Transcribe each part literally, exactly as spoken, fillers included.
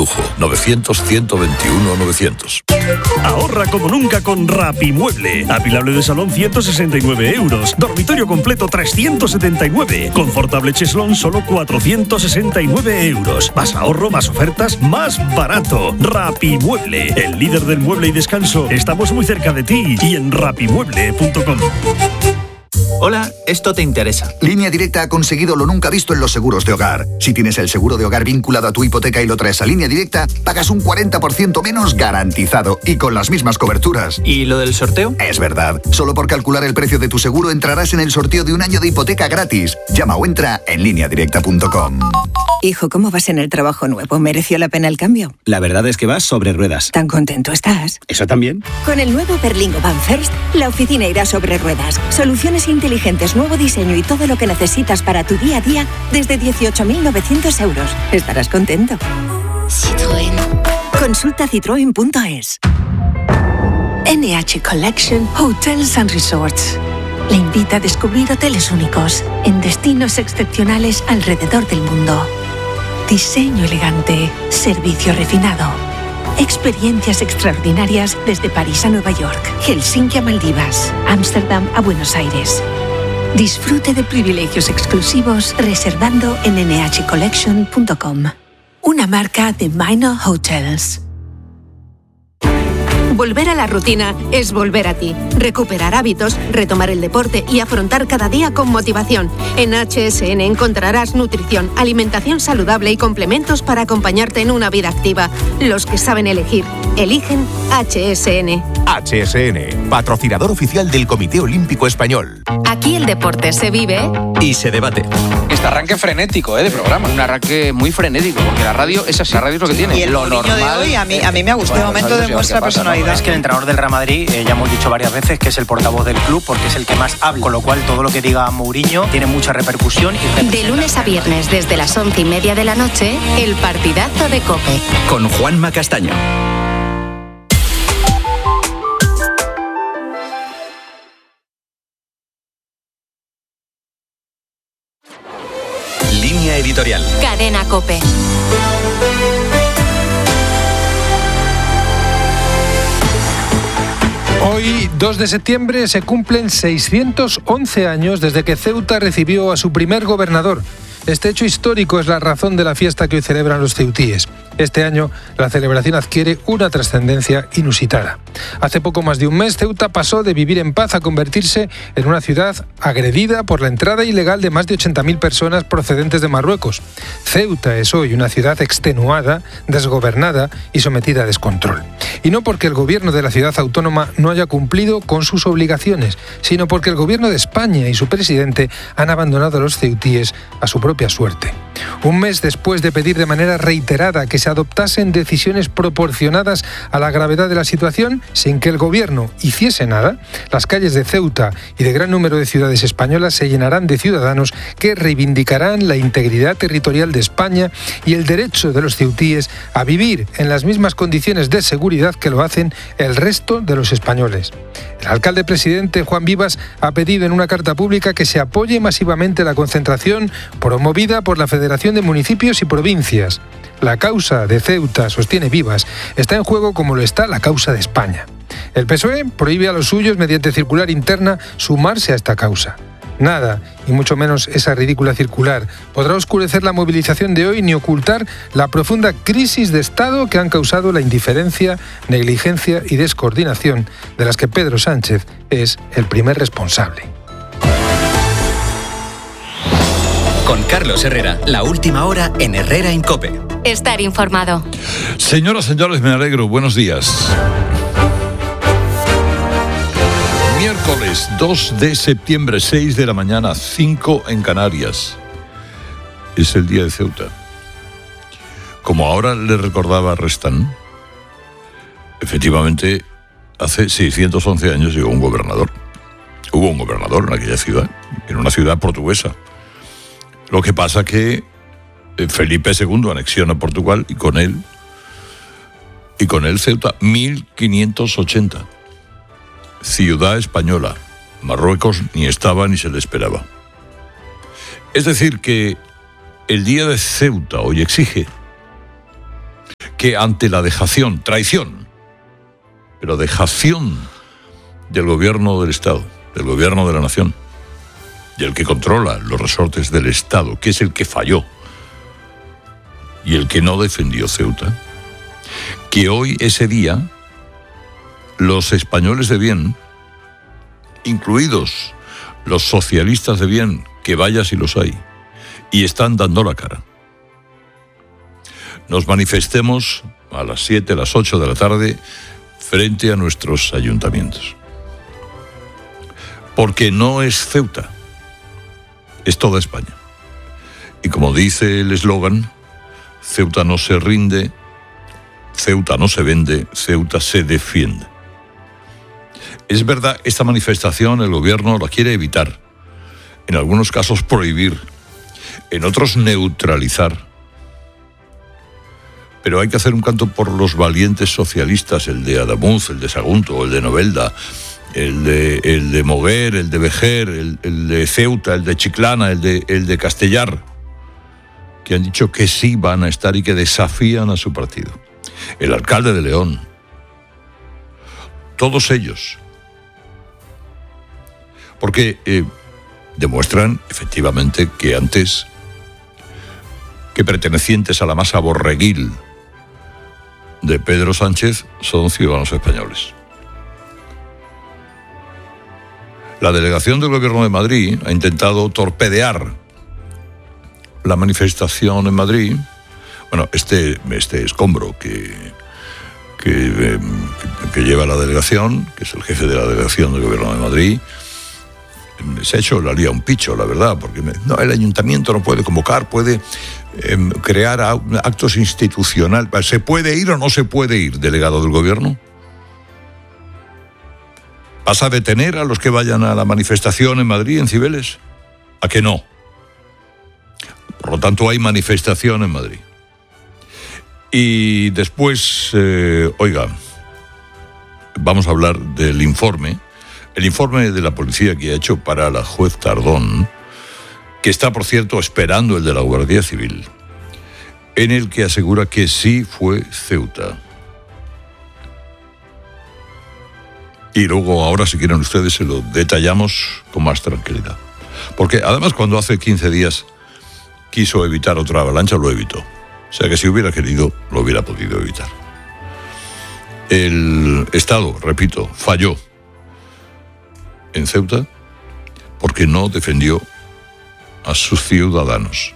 lujo. novecientos, ciento veintiuno, novecientos. Ahorra como nunca con Rapimueble. Apilable de salón ciento sesenta y nueve euros. Dormitorio completo trescientos setenta y nueve. Confortable cheslón solo cuatrocientos sesenta y nueve euros. Más ahorro, más ofertas, más barato. Rapimueble, el líder del mueble y descanso. Estamos muy cerca de ti y en rapimueble punto com. Hola, esto te interesa. Línea Directa ha conseguido lo nunca visto en los seguros de hogar. Si tienes el seguro de hogar vinculado a tu hipoteca y lo traes a Línea Directa, pagas un cuarenta por ciento menos garantizado y con las mismas coberturas. ¿Y lo del sorteo? Es verdad. Solo por calcular el precio de tu seguro entrarás en el sorteo de un año de hipoteca gratis. Llama o entra en línea directa punto com. Hijo, ¿cómo vas en el trabajo nuevo? ¿Mereció la pena el cambio? La verdad es que vas sobre ruedas. ¿Tan contento estás? ¿Eso también? Con el nuevo Berlingo Van First, la oficina irá sobre ruedas. Soluciones inteligentes, nuevo diseño y todo lo que necesitas para tu día a día desde dieciocho mil novecientos euros. Estarás contento. Citroën. Consulta citroen punto es. N H Collection Hotels and Resorts le invita a descubrir hoteles únicos en destinos excepcionales alrededor del mundo. Diseño elegante, servicio refinado, experiencias extraordinarias desde París a Nueva York, Helsinki a Maldivas, Ámsterdam a Buenos Aires. Disfrute de privilegios exclusivos reservando en N H collection punto com. Una marca de Minor Hotels. Volver a la rutina es volver a ti. Recuperar hábitos, retomar el deporte y afrontar cada día con motivación. En H S N encontrarás nutrición, alimentación saludable y complementos para acompañarte en una vida activa. Los que saben elegir, eligen H S N. H S N, patrocinador oficial del Comité Olímpico Español. Aquí el deporte se vive y se debate. Este arranque frenético, ¿eh? De programa. Un arranque muy frenético, porque la radio es así, la radio es lo que tiene. Y el lo normal de hoy, a mí, a mí me ha gustado. Bueno, momento demuestra personalidad. Es que el entrenador del Real Madrid, eh, ya hemos dicho varias veces que es el portavoz del club porque es el que más habla, con lo cual todo lo que diga Mourinho tiene mucha repercusión. Y de lunes a viernes desde las once y media de la noche, el partidazo de COPE. Con Juanma Castaño. Línea editorial. Cadena COPE. Hoy, dos de septiembre, se cumplen seiscientos once años desde que Ceuta recibió a su primer gobernador. Este hecho histórico es la razón de la fiesta que hoy celebran los ceutíes. Este año, la celebración adquiere una trascendencia inusitada. Hace poco más de un mes, Ceuta pasó de vivir en paz a convertirse en una ciudad agredida por la entrada ilegal de más de ochenta mil personas procedentes de Marruecos. Ceuta es hoy una ciudad extenuada, desgobernada y sometida a descontrol. Y no porque el gobierno de la ciudad autónoma no haya cumplido con sus obligaciones, sino porque el gobierno de España y su presidente han abandonado a los ceutíes a su propia suerte. Un mes después de pedir de manera reiterada que se adoptasen decisiones proporcionadas a la gravedad de la situación, sin que el gobierno hiciese nada, las calles de Ceuta y de gran número de ciudades españolas se llenarán de ciudadanos que reivindicarán la integridad territorial de España y el derecho de los ceutíes a vivir en las mismas condiciones de seguridad que lo hacen el resto de los españoles. El alcalde presidente Juan Vivas ha pedido en una carta pública que se apoye masivamente la concentración promovida por la Federación de Municipios y Provincias. La causa de Ceuta, sostiene Vivas, está en juego como lo está la causa de España. El P S O E prohíbe a los suyos, mediante circular interna, sumarse a esta causa. Nada, y mucho menos esa ridícula circular, podrá oscurecer la movilización de hoy ni ocultar la profunda crisis de Estado que han causado la indiferencia, negligencia y descoordinación de las que Pedro Sánchez es el primer responsable. Con Carlos Herrera, la última hora en Herrera en COPE. Estar informado. Señoras, señores, me alegro. Buenos días. Miércoles dos de septiembre, seis de la mañana, cinco en Canarias. Es el día de Ceuta. Como ahora le recordaba Restán, efectivamente, hace seiscientos once años llegó un gobernador. Hubo un gobernador en aquella ciudad, en una ciudad portuguesa. Lo que pasa que Felipe segundo anexiona Portugal y con él, y con él Ceuta, mil quinientos ochenta. Ciudad española. Marruecos ni estaba ni se le esperaba. Es decir, que el día de Ceuta hoy exige que que ante la dejación, traición, pero dejación del gobierno del Estado, del gobierno de la nación, y el que controla los resortes del Estado, que es el que falló, y el que no defendió Ceuta, que hoy, ese día, los españoles de bien, incluidos los socialistas de bien, que vaya si los hay, y están dando la cara, nos manifestemos a las siete, a las ocho de la tarde frente a nuestros ayuntamientos. Porque no es Ceuta, es toda España. Y como dice el eslogan, Ceuta no se rinde, Ceuta no se vende, Ceuta se defiende. Es verdad, esta manifestación el gobierno la quiere evitar, en algunos casos prohibir, en otros neutralizar. Pero hay que hacer un canto por los valientes socialistas, el de Adamuz, el de Sagunto, el de Novelda, el de, el de Moguer, el de Vejer, el, el de Ceuta, el de Chiclana, el de, el de Castellar, que han dicho que sí van a estar y que desafían a su partido. El alcalde de León. Todos ellos. Porque eh, demuestran efectivamente que antes que pertenecientes a la masa borreguil de Pedro Sánchez son ciudadanos españoles. La delegación del Gobierno de Madrid ha intentado torpedear la manifestación en Madrid. Bueno, este, este escombro que, que, eh, que lleva la delegación, que es el jefe de la delegación del Gobierno de Madrid, se ha hecho la lía un picho, la verdad, porque me, no, el ayuntamiento no puede convocar, puede eh, crear actos institucionales. ¿Se puede ir o no se puede ir, delegado del gobierno? ¿Vas a detener a los que vayan a la manifestación en Madrid, en Cibeles? ¿A que no? Por lo tanto, hay manifestación en Madrid. Y después, eh, oiga, vamos a hablar del informe. El informe de la policía que ha hecho para la juez Tardón, que está, por cierto, esperando el de la Guardia Civil, en el que asegura que sí fue Ceuta. Y luego, ahora, si quieren ustedes, se lo detallamos con más tranquilidad. Porque, además, cuando hace quince días quiso evitar otra avalancha, lo evitó. O sea que si hubiera querido, lo hubiera podido evitar. El Estado, repito, falló en Ceuta porque no defendió a sus ciudadanos.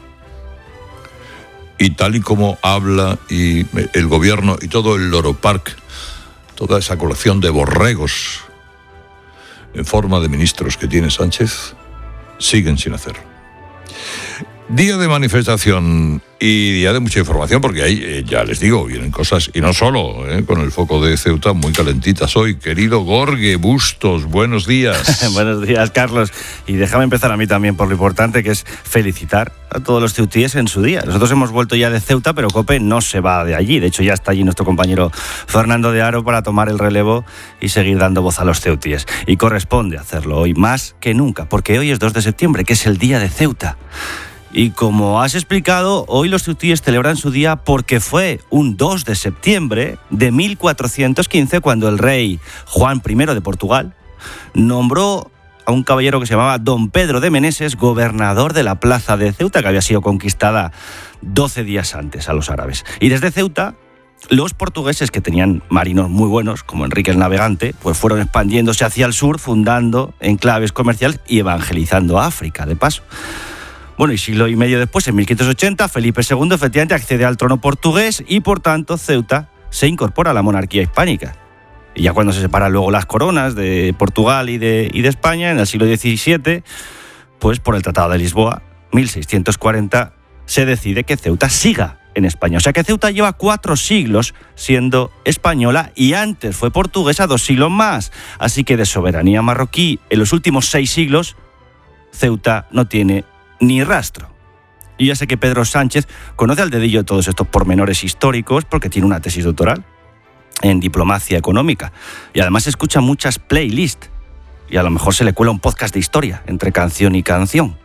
Y tal y como habla y el gobierno y todo el Loro Park, toda esa colección de borregos en forma de ministros que tiene Sánchez, siguen sin hacerlo. Día de manifestación y día de mucha información, porque ahí, eh, ya les digo, vienen cosas, y no solo, eh, con el foco de Ceuta muy calentitas hoy. Querido Gorge Bustos, buenos días. Buenos días, Carlos. Y déjame empezar a mí también por lo importante que es felicitar a todos los ceutíes en su día. Nosotros hemos vuelto ya de Ceuta, pero COPE no se va de allí. De hecho, ya está allí nuestro compañero Fernando de Aro para tomar el relevo y seguir dando voz a los ceutíes. Y corresponde hacerlo hoy más que nunca, porque hoy es dos de septiembre, que es el día de Ceuta. Y como has explicado, hoy los ceutíes celebran su día porque fue un dos de septiembre de mil cuatrocientos quince cuando el rey Juan primero de Portugal nombró a un caballero que se llamaba Don Pedro de Meneses gobernador de la plaza de Ceuta, que había sido conquistada doce días antes a los árabes. Y desde Ceuta, los portugueses, que tenían marinos muy buenos, como Enrique el Navegante, pues fueron expandiéndose hacia el sur, fundando enclaves comerciales y evangelizando a África, de paso. Bueno, y siglo y medio después, en mil quinientos ochenta, Felipe segundo efectivamente accede al trono portugués y, por tanto, Ceuta se incorpora a la monarquía hispánica. Y ya cuando se separan luego las coronas de Portugal y de, y de España, en el siglo diecisiete, pues por el Tratado de Lisboa, mil seiscientos cuarenta, se decide que Ceuta siga en España. O sea que Ceuta lleva cuatro siglos siendo española y antes fue portuguesa dos siglos más. Así que de soberanía marroquí en los últimos seis siglos, Ceuta no tiene ni rastro. Y ya sé que Pedro Sánchez conoce al dedillo todos estos pormenores históricos porque tiene una tesis doctoral en diplomacia económica y además escucha muchas playlists y a lo mejor se le cuela un podcast de historia entre canción y canción.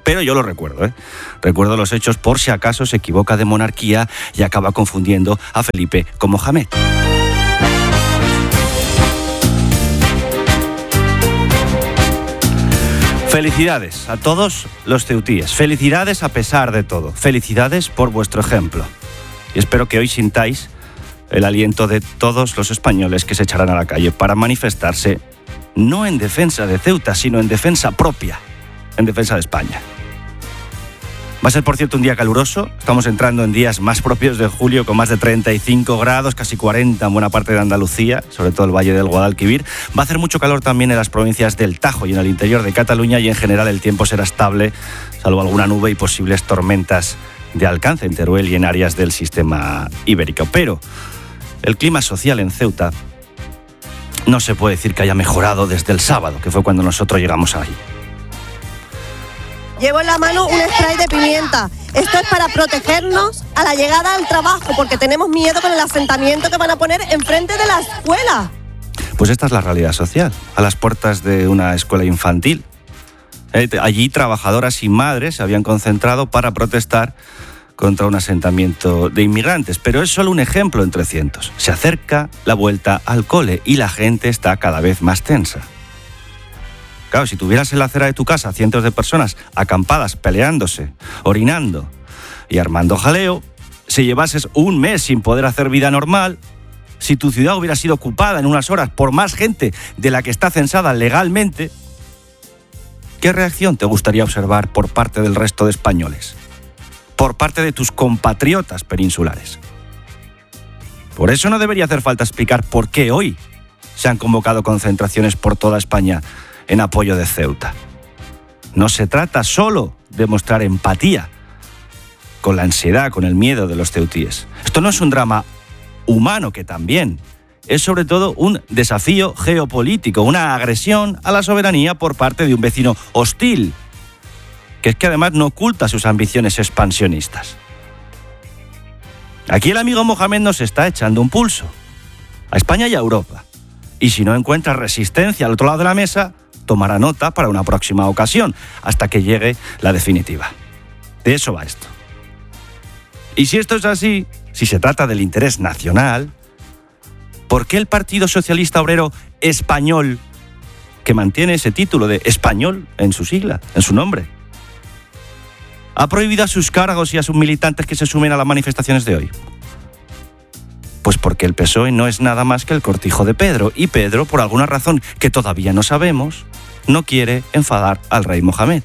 Pero yo lo recuerdo, ¿eh? Recuerdo los hechos por si acaso se equivoca de monarquía y acaba confundiendo a Felipe con Mohamed. Felicidades a todos los ceutíes. Felicidades a pesar de todo. Felicidades por vuestro ejemplo. Y espero que hoy sintáis el aliento de todos los españoles que se echarán a la calle para manifestarse no en defensa de Ceuta, sino en defensa propia, en defensa de España. Va a ser, por cierto, un día caluroso. Estamos entrando en días más propios de julio, con más de treinta y cinco grados, casi cuarenta en buena parte de Andalucía, sobre todo el Valle del Guadalquivir. Va a hacer mucho calor también en las provincias del Tajo y en el interior de Cataluña, y en general el tiempo será estable, salvo alguna nube y posibles tormentas de alcance en Teruel y en áreas del sistema ibérico. Pero el clima social en Ceuta no se puede decir que haya mejorado desde el sábado, que fue cuando nosotros llegamos ahí. Llevo en la mano un spray de pimienta. Esto es para protegernos a la llegada al trabajo, porque tenemos miedo con el asentamiento que van a poner enfrente de la escuela. Pues esta es la realidad social, a las puertas de una escuela infantil. Eh, allí trabajadoras y madres se habían concentrado para protestar contra un asentamiento de inmigrantes, pero es solo un ejemplo entre cientos. Se acerca la vuelta al cole y la gente está cada vez más tensa. Claro, si tuvieras en la acera de tu casa cientos de personas acampadas, peleándose, orinando y armando jaleo, si llevases un mes sin poder hacer vida normal, si tu ciudad hubiera sido ocupada en unas horas por más gente de la que está censada legalmente, ¿qué reacción te gustaría observar por parte del resto de españoles? Por parte de tus compatriotas peninsulares. Por eso no debería hacer falta explicar por qué hoy se han convocado concentraciones por toda España en apoyo de Ceuta. No se trata solo de mostrar empatía con la ansiedad, con el miedo de los ceutíes. Esto no es un drama humano, que también es sobre todo un desafío geopolítico, una agresión a la soberanía por parte de un vecino hostil, que es que además no oculta sus ambiciones expansionistas. Aquí el amigo Mohamed nos está echando un pulso a España y a Europa. Y si no encuentra resistencia al otro lado de la mesa, tomará nota para una próxima ocasión, hasta que llegue la definitiva. De eso va esto. Y si esto es así, si se trata del interés nacional, ¿por qué el Partido Socialista Obrero Español, que mantiene ese título de español en su sigla, en su nombre, ha prohibido a sus cargos y a sus militantes que se sumen a las manifestaciones de hoy? Pues porque el P S O E no es nada más que el cortijo de Pedro, y Pedro, por alguna razón que todavía no sabemos, no quiere enfadar al rey Mohamed.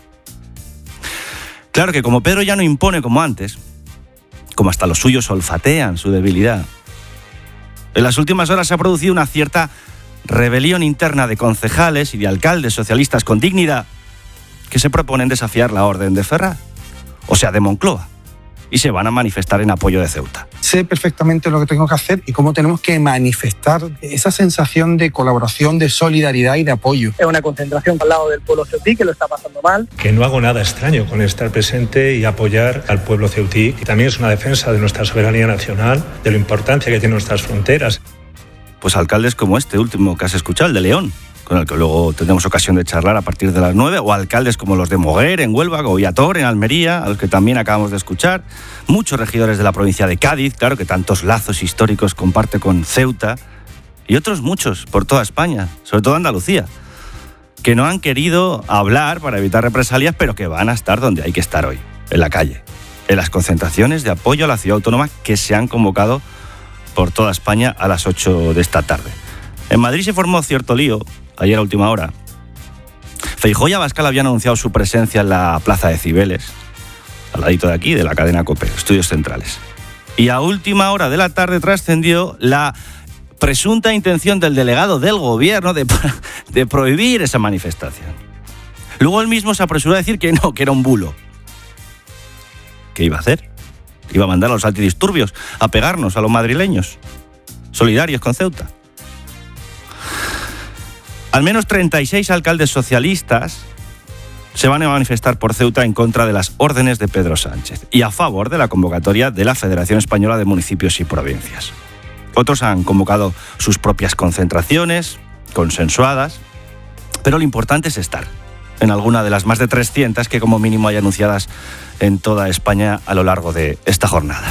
Claro que como Pedro ya no impone como antes, como hasta los suyos olfatean su debilidad, en las últimas horas se ha producido una cierta rebelión interna de concejales y de alcaldes socialistas con dignidad que se proponen desafiar la orden de Ferraz, o sea, de Moncloa, y se van a manifestar en apoyo de Ceuta. Sé perfectamente lo que tengo que hacer y cómo tenemos que manifestar esa sensación de colaboración, de solidaridad y de apoyo. Es una concentración al lado del pueblo ceutí, que lo está pasando mal. Que no hago nada extraño con estar presente y apoyar al pueblo ceutí. Y también es una defensa de nuestra soberanía nacional, de la importancia que tienen nuestras fronteras. Pues alcaldes como este último que has escuchado, el de León, con el que luego tendremos ocasión de charlar a partir de las nueve, o alcaldes como los de Moguer, en Huelva, Goyator, en Almería, a los que también acabamos de escuchar, muchos regidores de la provincia de Cádiz, claro, que tantos lazos históricos comparte con Ceuta, y otros muchos por toda España, sobre todo Andalucía, que no han querido hablar para evitar represalias, pero que van a estar donde hay que estar hoy, en la calle, en las concentraciones de apoyo a la ciudad autónoma que se han convocado por toda España a las ocho de esta tarde. En Madrid se formó cierto lío ayer a última hora. Feijóo y Abascal habían anunciado su presencia en la plaza de Cibeles, al ladito de aquí, de la cadena COPE, Estudios Centrales. Y a última hora de la tarde trascendió la presunta intención del delegado del gobierno de, de prohibir esa manifestación. Luego él mismo se apresuró a decir que no, que era un bulo. ¿Qué iba a hacer? Iba a mandar a los antidisturbios a pegarnos a los madrileños, solidarios con Ceuta. Al menos treinta y seis alcaldes socialistas se van a manifestar por Ceuta en contra de las órdenes de Pedro Sánchez y a favor de la convocatoria de la Federación Española de Municipios y Provincias. Otros han convocado sus propias concentraciones, consensuadas, pero lo importante es estar. en alguna de las más de trescientas que como mínimo hay anunciadas en toda España a lo largo de esta jornada.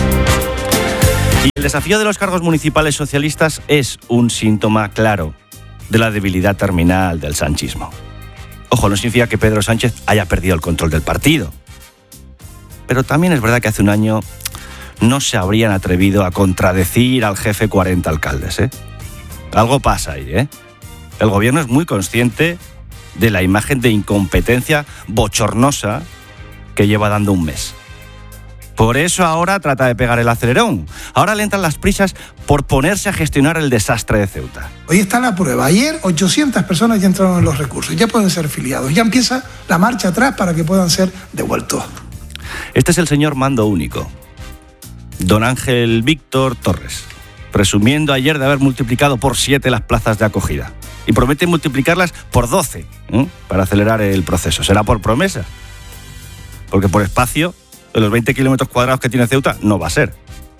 Y el desafío de los cargos municipales socialistas es un síntoma claro de la debilidad terminal del sanchismo. Ojo, no significa que Pedro Sánchez haya perdido el control del partido. Pero también es verdad que hace un año no se habrían atrevido a contradecir al jefe cuarenta alcaldes, ¿eh? Algo pasa ahí, ¿eh? El gobierno es muy consciente de la imagen de incompetencia bochornosa que lleva dando un mes. Por eso ahora trata de pegar el acelerón. Ahora le entran las prisas por ponerse a gestionar el desastre de Ceuta. Hoy está la prueba. Ayer ochocientas personas ya entraron en los recursos, ya pueden ser filiados. Ya empieza la marcha atrás para que puedan ser devueltos. Este es el señor mando único, don Ángel Víctor Torres, presumiendo ayer de haber multiplicado por siete las plazas de acogida. Y promete multiplicarlas por doce, ¿eh? para acelerar el proceso. Será por promesa, porque por espacio, de los veinte kilómetros cuadrados que tiene Ceuta, no va a ser.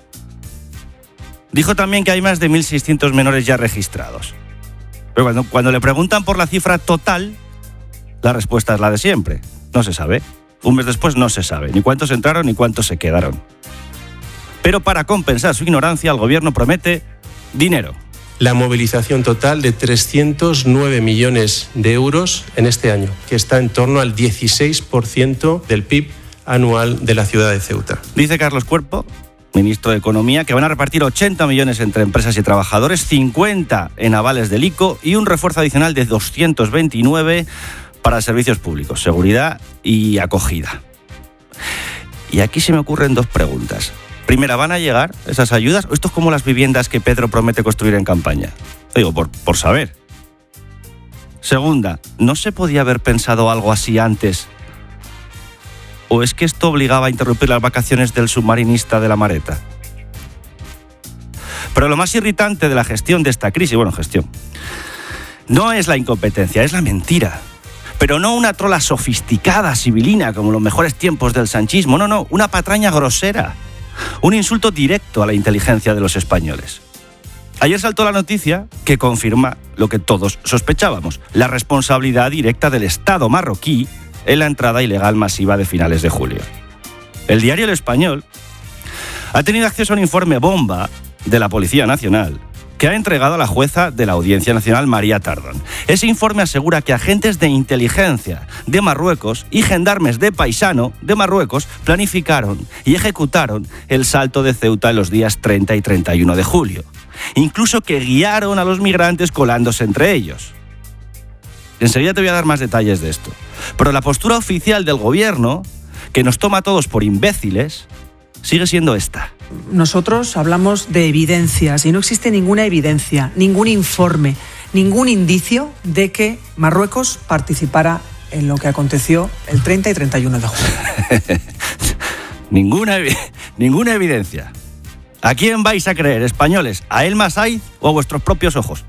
Dijo también que hay más de mil seiscientos menores ya registrados. Pero cuando, cuando le preguntan por la cifra total, la respuesta es la de siempre. No se sabe. Un mes después no se sabe ni cuántos entraron ni cuántos se quedaron. Pero para compensar su ignorancia, el gobierno promete dinero. La movilización total de trescientos nueve millones de euros en este año, que está en torno al dieciséis por ciento del P I B anual de la ciudad de Ceuta. Dice Carlos Cuerpo, ministro de Economía, que van a repartir ochenta millones entre empresas y trabajadores, cincuenta en avales del I C O y un refuerzo adicional de doscientos veintinueve para servicios públicos, seguridad y acogida. Y aquí se me ocurren dos preguntas. Primera, ¿van a llegar esas ayudas o esto es como las viviendas que Pedro promete construir en campaña? Digo, por, por saber. Segunda, ¿no se podía haber pensado algo así antes? ¿O es que esto obligaba a interrumpir las vacaciones del submarinista de la Mareta? Pero lo más irritante de la gestión de esta crisis, bueno, gestión, no es la incompetencia, es la mentira. Pero no una trola sofisticada, sibilina, como los mejores tiempos del sanchismo. No, no, una patraña grosera. Un insulto directo a la inteligencia de los españoles. Ayer saltó la noticia que confirma lo que todos sospechábamos, la responsabilidad directa del Estado marroquí en la entrada ilegal masiva de finales de julio. El diario El Español ha tenido acceso a un informe bomba de la Policía Nacional que ha entregado a la jueza de la Audiencia Nacional, María Tardón. Ese informe asegura que agentes de inteligencia de Marruecos y gendarmes de paisano de Marruecos planificaron y ejecutaron el salto de Ceuta en los días treinta y treinta y uno de julio. Incluso que guiaron a los migrantes colándose entre ellos. Enseguida te voy a dar más detalles de esto. Pero la postura oficial del gobierno, que nos toma a todos por imbéciles, sigue siendo esta. Nosotros hablamos de evidencias y no existe ninguna evidencia, ningún informe, ningún indicio de que Marruecos participara en lo que aconteció el treinta y treinta y uno de julio. ninguna, ninguna evidencia. ¿A quién vais a creer, españoles? ¿A El Masai o a vuestros propios ojos?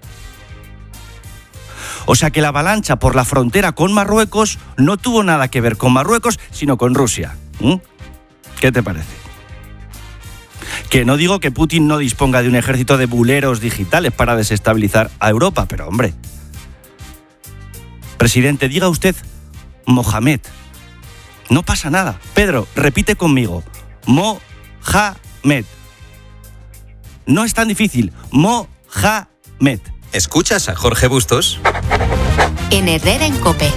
O sea que la avalancha por la frontera con Marruecos no tuvo nada que ver con Marruecos, sino con Rusia. ¿Mm? ¿Qué te parece? Que no digo que Putin no disponga de un ejército de buleros digitales para desestabilizar a Europa, pero hombre. Presidente, diga usted Mohamed. No pasa nada. Pedro, repite conmigo. Mohamed. No es tan difícil. Mohamed. ¿Escuchas a Jorge Bustos? En Herrera en COPE.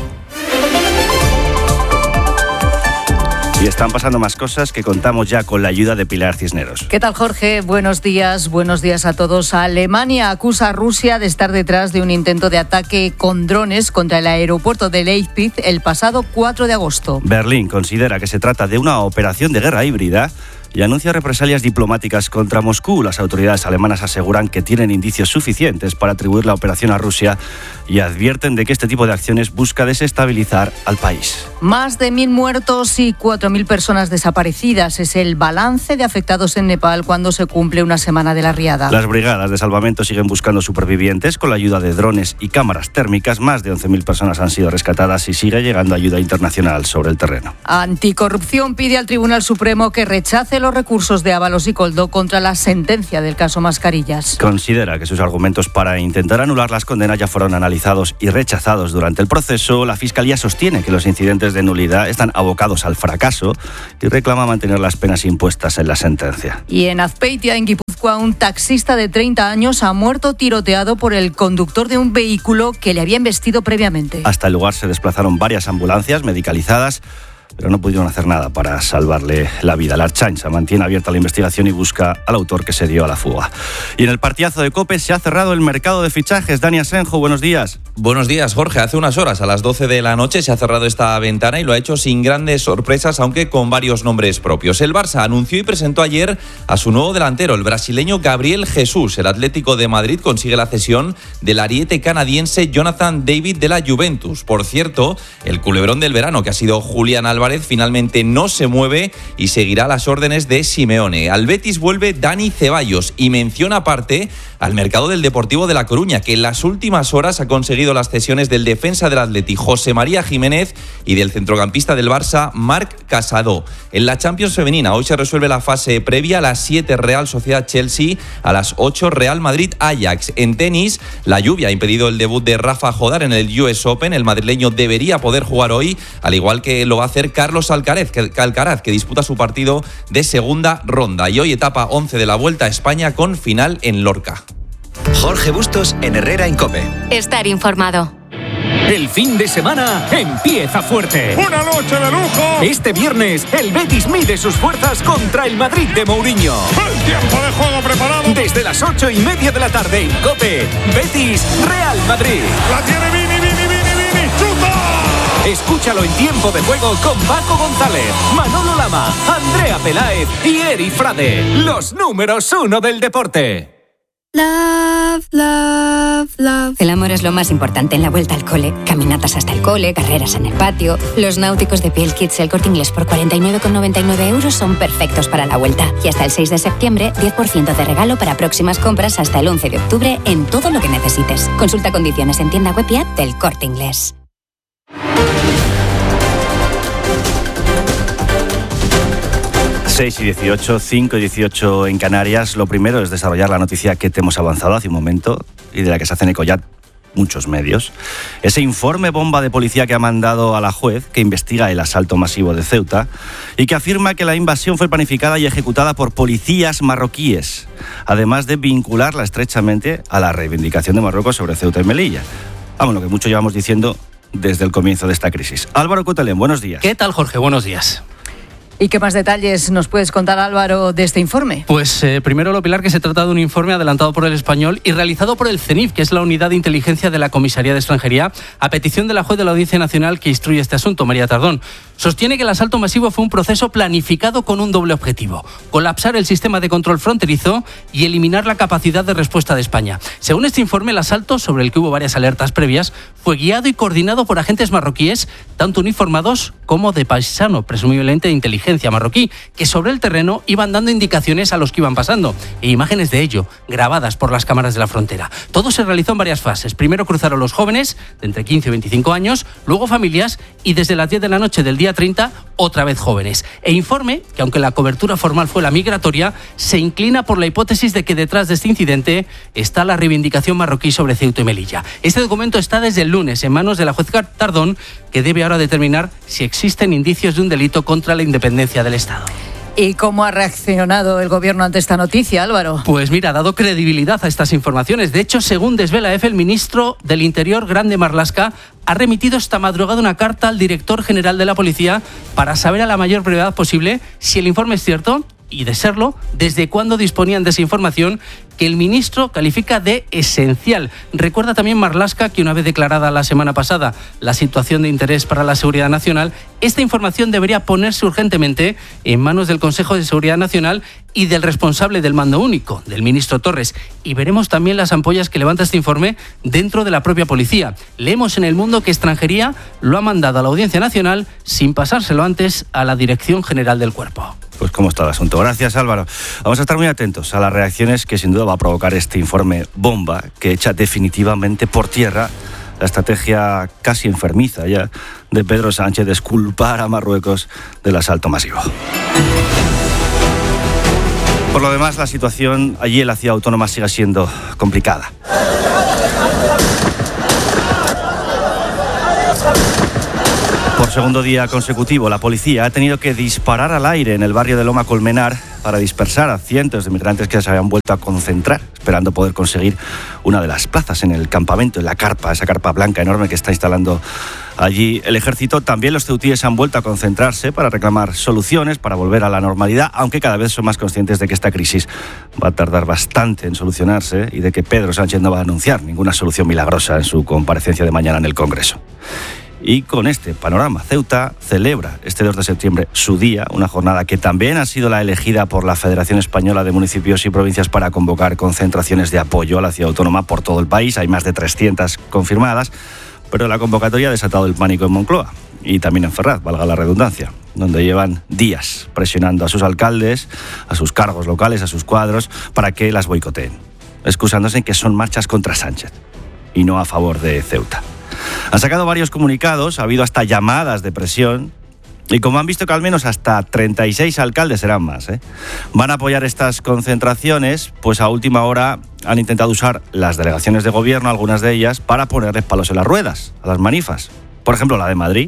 Y están pasando más cosas que contamos ya con la ayuda de Pilar Cisneros. ¿Qué tal, Jorge? Buenos días, buenos días a todos. Alemania acusa a Rusia de estar detrás de un intento de ataque con drones contra el aeropuerto de Leipzig el pasado cuatro de agosto. Berlín considera que se trata de una operación de guerra híbrida y anuncia represalias diplomáticas contra Moscú. Las autoridades alemanas aseguran que tienen indicios suficientes para atribuir la operación a Rusia y advierten de que este tipo de acciones busca desestabilizar al país. Más de mil muertos y cuatro mil personas desaparecidas es el balance de afectados en Nepal cuando se cumple una semana de la riada. Las brigadas de salvamento siguen buscando supervivientes con la ayuda de drones y cámaras térmicas. Más de once mil personas han sido rescatadas y sigue llegando ayuda internacional sobre el terreno. Anticorrupción pide al Tribunal Supremo que rechace los recursos de Ábalos y Koldo contra la sentencia del caso Mascarillas. Considera que sus argumentos para intentar anular las condenas ya fueron analizados y rechazados durante el proceso. La Fiscalía sostiene que los incidentes de nulidad están abocados al fracaso y reclama mantener las penas impuestas en la sentencia. Y en Azpeitia, en Guipúzcoa, un taxista de treinta años ha muerto tiroteado por el conductor de un vehículo que le había embestido previamente. Hasta el lugar se desplazaron varias ambulancias medicalizadas, pero no pudieron hacer nada para salvarle la vida. La Ertzaintza mantiene abierta la investigación y busca al autor que se dio a la fuga. Y en el partidazo de COPE se ha cerrado el mercado de fichajes. Dani Asenjo, buenos días. Buenos días, Jorge. Hace unas horas, a las doce de la noche, se ha cerrado esta ventana y lo ha hecho sin grandes sorpresas, aunque con varios nombres propios. El Barça anunció y presentó ayer a su nuevo delantero, el brasileño Gabriel Jesús. El Atlético de Madrid consigue la cesión del ariete canadiense Jonathan David de la Juventus. Por cierto, el culebrón del verano, que ha sido Julián Álvarez, finalmente no se mueve y seguirá las órdenes de Simeone. Al Betis vuelve Dani Ceballos y menciona aparte al mercado del Deportivo de La Coruña, que en las últimas horas ha conseguido las cesiones del defensa del Atleti José María Jiménez y del centrocampista del Barça Marc Casado. En la Champions femenina hoy se resuelve la fase previa. A las siete Real Sociedad Chelsea, a las ocho Real Madrid Ajax. En tenis, la lluvia ha impedido el debut de Rafa Jodar en el U S Open. El madrileño debería poder jugar hoy, al igual que lo va a hacer Carlos Alcaraz, que, Alcaraz, que disputa su partido de segunda ronda. Y hoy etapa once de la Vuelta a España con final en Lorca. Jorge Bustos en Herrera en COPE. Estar informado. El fin de semana empieza fuerte. ¡Una noche de lujo! Este viernes, el Betis mide sus fuerzas contra el Madrid de Mourinho. ¡El tiempo de juego preparado! Desde las ocho y media de la tarde en COPE, Betis Real Madrid. ¡La tiene Vini, Vini, Vini, Vini! ¡Chuta! Escúchalo en tiempo de juego con Paco González, Manolo Lama, Andrea Peláez y Eri Frade. Los números uno del deporte. Love, love, love. El amor es lo más importante en la vuelta al cole. Caminatas hasta el cole, carreras en el patio. Los náuticos de Piel Kids El Corte Inglés por cuarenta y nueve con noventa y nueve euros son perfectos para la vuelta. Y hasta el seis de septiembre, diez por ciento de regalo para próximas compras hasta el once de octubre en todo lo que necesites. Consulta condiciones en tienda web y app del Corte Inglés. seis y dieciocho, cinco y dieciocho en Canarias. Lo primero es desarrollar la noticia que te hemos avanzado hace un momento y de la que se hacen eco ya muchos medios. Ese informe bomba de policía que ha mandado a la juez que investiga el asalto masivo de Ceuta y que afirma que la invasión fue planificada y ejecutada por policías marroquíes, además de vincularla estrechamente a la reivindicación de Marruecos sobre Ceuta y Melilla. Vamos, lo que mucho llevamos diciendo desde el comienzo de esta crisis. Álvaro Cotelén, buenos días. ¿Qué tal, Jorge? Buenos días. ¿Y qué más detalles nos puedes contar, Álvaro, de este informe? Pues eh, primero lo Pilar, que se trata de un informe adelantado por El Español y realizado por el CENIF, que es la unidad de inteligencia de la Comisaría de Extranjería, a petición de la juez de la Audiencia Nacional que instruye este asunto, María Tardón. Sostiene que el asalto masivo fue un proceso planificado con un doble objetivo: colapsar el sistema de control fronterizo y eliminar la capacidad de respuesta de España. Según este informe, el asalto, sobre el que hubo varias alertas previas, fue guiado y coordinado por agentes marroquíes, tanto uniformados como de paisano, presumiblemente de inteligencia marroquí, que sobre el terreno iban dando indicaciones a los que iban pasando, e imágenes de ello, grabadas por las cámaras de la frontera. Todo se realizó en varias fases. Primero cruzaron los jóvenes, de entre quince y veinticinco años, luego familias, y desde las diez de la noche del día treinta, otra vez jóvenes. E informe que, aunque la cobertura formal fue la migratoria, se inclina por la hipótesis de que detrás de este incidente está la reivindicación marroquí sobre Ceuta y Melilla. Este documento está desde el lunes en manos de la juez Tardón, que debe ahora determinar si existen indicios de un delito contra la independencia del Estado. ¿Y cómo ha reaccionado el gobierno ante esta noticia, Álvaro? Pues mira, ha dado credibilidad a estas informaciones. De hecho, según desvela EFE, el ministro del Interior, Grande Marlaska, ha remitido esta madrugada una carta al director general de la policía para saber a la mayor brevedad posible si el informe es cierto y, de serlo, desde cuándo disponían de esa información que el ministro califica de esencial. Recuerda también Marlaska que, una vez declarada la semana pasada la situación de interés para la seguridad nacional, esta información debería ponerse urgentemente en manos del Consejo de Seguridad Nacional y del responsable del mando único, del ministro Torres. Y veremos también las ampollas que levanta este informe dentro de la propia policía. Leemos en El Mundo que Extranjería lo ha mandado a la Audiencia Nacional sin pasárselo antes a la Dirección General del Cuerpo. Pues cómo está el asunto. Gracias, Álvaro. Vamos a estar muy atentos a las reacciones que sin duda va a provocar este informe bomba que echa definitivamente por tierra la estrategia casi enfermiza ya de Pedro Sánchez de exculpar a Marruecos del asalto masivo. Por lo demás, la situación allí en la ciudad autónoma sigue siendo complicada. Por segundo día consecutivo, la policía ha tenido que disparar al aire en el barrio de Loma Colmenar para dispersar a cientos de migrantes que se habían vuelto a concentrar, esperando poder conseguir una de las plazas en el campamento, en la carpa, esa carpa blanca enorme que está instalando allí el ejército. También los ceutíes han vuelto a concentrarse para reclamar soluciones, para volver a la normalidad, aunque cada vez son más conscientes de que esta crisis va a tardar bastante en solucionarse y de que Pedro Sánchez no va a anunciar ninguna solución milagrosa en su comparecencia de mañana en el Congreso. Y con este panorama, Ceuta celebra este dos de septiembre su día, una jornada que también ha sido la elegida por la Federación Española de Municipios y Provincias para convocar concentraciones de apoyo a la ciudad autónoma por todo el país. Hay más de trescientas confirmadas, pero la convocatoria ha desatado el pánico en Moncloa y también en Ferraz, valga la redundancia, donde llevan días presionando a sus alcaldes, a sus cargos locales, a sus cuadros, para que las boicoteen, excusándose en que son marchas contra Sánchez y no a favor de Ceuta. Han sacado varios comunicados, ha habido hasta llamadas de presión y como han visto que al menos hasta treinta y seis alcaldes, serán más, ¿eh? van a apoyar estas concentraciones, pues a última hora han intentado usar las delegaciones de gobierno, algunas de ellas, para ponerles palos en las ruedas a las manifas. Por ejemplo, la de Madrid,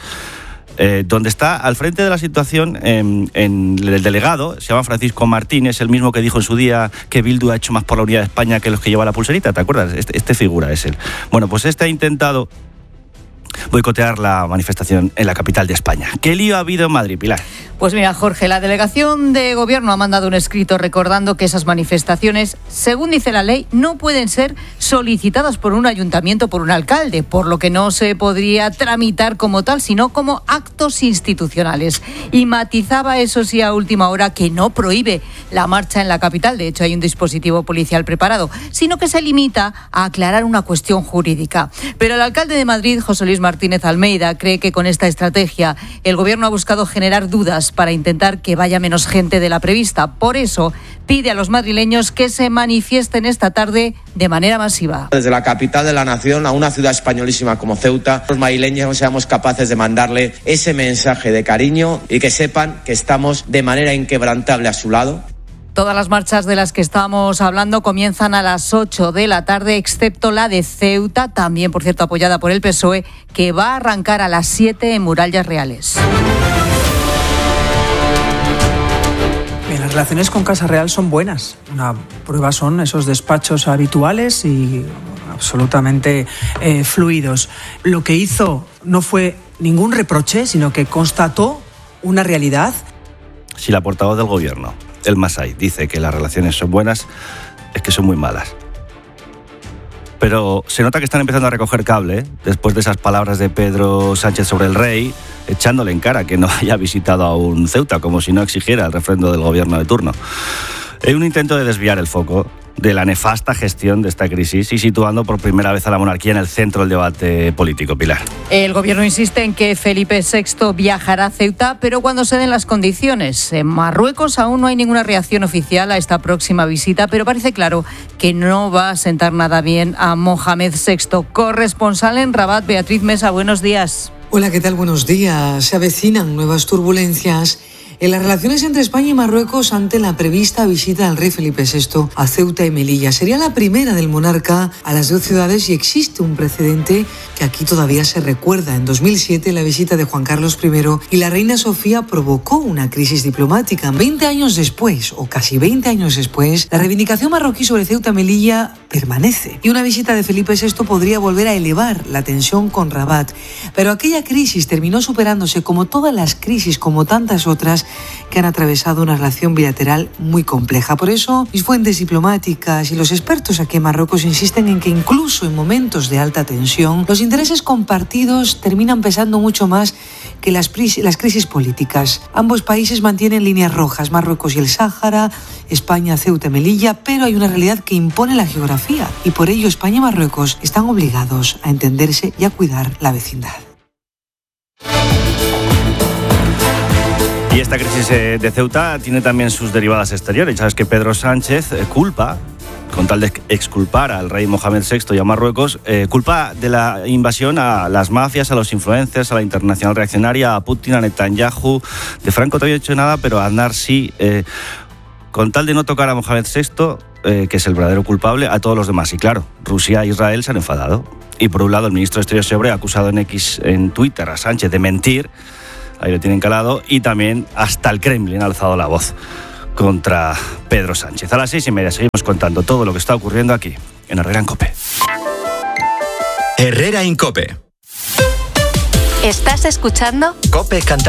eh, donde está al frente de la situación en, en el delegado, se llama Francisco Martínez, el mismo que dijo en su día que Bildu ha hecho más por la unidad de España que los que lleva la pulserita, ¿te acuerdas? Este, este figura es él. Bueno, pues este ha intentado boicotear la manifestación en la capital de España. ¿Qué lío ha habido en Madrid, Pilar? Pues mira, Jorge, la delegación de gobierno ha mandado un escrito recordando que esas manifestaciones, según dice la ley, no pueden ser solicitadas por un ayuntamiento, por un alcalde, por lo que no se podría tramitar como tal, sino como actos institucionales. Y matizaba, eso sí, a última hora, que no prohíbe la marcha en la capital, de hecho hay un dispositivo policial preparado, sino que se limita a aclarar una cuestión jurídica. Pero el alcalde de Madrid, José Luis Martínez Almeida, cree que con esta estrategia el gobierno ha buscado generar dudas para intentar que vaya menos gente de la prevista. Por eso pide a los madrileños que se manifiesten esta tarde de manera masiva. Desde la capital de la nación a una ciudad españolísima como Ceuta, los madrileños seamos capaces de mandarle ese mensaje de cariño y que sepan que estamos de manera inquebrantable a su lado. Todas las marchas de las que estamos hablando comienzan a las ocho de la tarde, excepto la de Ceuta, también, por cierto, apoyada por el P S O E, que va a arrancar a las siete en Murallas Reales. Bien, las relaciones con Casa Real son buenas. Una prueba son esos despachos habituales y absolutamente eh, fluidos. Lo que hizo no fue ningún reproche, sino que constató una realidad. Si la portavoz del gobierno, el Masai, dice que las relaciones son buenas, es que son muy malas. Pero se nota que están empezando a recoger cable, ¿eh? Después de esas palabras de Pedro Sánchez sobre el rey, echándole en cara que no haya visitado aún Ceuta, como si no exigiera el refrendo del gobierno de turno. Es un intento de desviar el foco de la nefasta gestión de esta crisis y situando por primera vez a la monarquía en el centro del debate político, Pilar. El gobierno insiste en que Felipe sexto viajará a Ceuta, pero cuando se den las condiciones. En Marruecos aún no hay ninguna reacción oficial a esta próxima visita, pero parece claro que no va a sentar nada bien a Mohamed sexto. Corresponsal en Rabat, Beatriz Mesa, buenos días. Hola, ¿qué tal? Buenos días. Se avecinan nuevas turbulencias en las relaciones entre España y Marruecos ante la prevista visita del rey Felipe sexto a Ceuta y Melilla. Sería la primera del monarca a las dos ciudades y existe un precedente que aquí todavía se recuerda. En dos mil siete, la visita de Juan Carlos primero y la reina Sofía provocó una crisis diplomática. veinte años después, o casi veinte años después, la reivindicación marroquí sobre Ceuta y Melilla permanece. Y una visita de Felipe sexto podría volver a elevar la tensión con Rabat. Pero aquella crisis terminó superándose, como todas las crisis, como tantas otras, que han atravesado una relación bilateral muy compleja. Por eso, mis fuentes diplomáticas y los expertos aquí en Marruecos insisten en que incluso en momentos de alta tensión, los intereses compartidos terminan pesando mucho más que las, las crisis políticas. Ambos países mantienen líneas rojas, Marruecos y el Sáhara, España, Ceuta y Melilla, pero hay una realidad que impone la geografía y por ello España y Marruecos están obligados a entenderse y a cuidar la vecindad. Y esta crisis de Ceuta tiene también sus derivadas exteriores. Sabes que Pedro Sánchez culpa, con tal de exculpar al rey Mohamed sexto y a Marruecos, eh, culpa de la invasión a las mafias, a los influencers, a la internacional reaccionaria, a Putin, a Netanyahu. De Franco todavía no ha hecho nada, pero a Aznar sí. Eh, con tal de no tocar a Mohamed sexto, eh, que es el verdadero culpable, a todos los demás. Y claro, Rusia e Israel se han enfadado. Y por un lado, el ministro de Exteriores Sebre ha acusado en X, en Twitter, a Sánchez de mentir, ahí lo tienen calado, y también hasta el Kremlin ha alzado la voz contra Pedro Sánchez. A las seis y media seguimos contando todo lo que está ocurriendo aquí, en Herrera en COPE. Herrera en COPE. ¿Estás escuchando? COPE Cantabria.